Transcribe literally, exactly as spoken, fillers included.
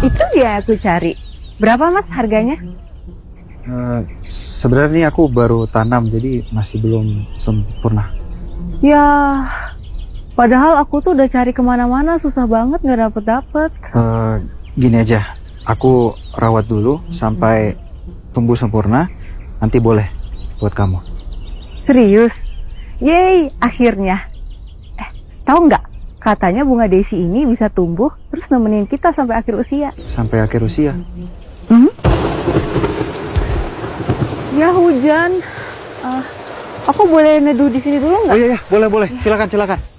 Itu dia aku cari. Berapa mas harganya? Uh, sebenarnya aku baru tanam, jadi masih belum sempurna. Ya, padahal aku tuh udah cari kemana-mana, susah banget nggak dapet-dapet. Uh, gini aja, aku rawat dulu sampai tumbuh sempurna, nanti boleh buat kamu. Serius? Yeay, akhirnya. Eh, tahu nggak? Katanya bunga Daisy ini bisa tumbuh terus nemenin kita sampai akhir usia. Sampai akhir usia? Hmm? Ya hujan. Uh, aku boleh neduh di sini dulu nggak? Oh iya, iya, boleh boleh. Silakan silakan.